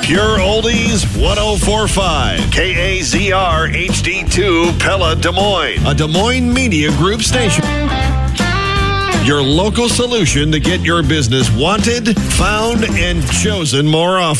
Pure Oldies 1045. KAZR HD2 Pella, Des Moines. A Des Moines Media Group station. Your local solution to get your business wanted, found, and chosen more often.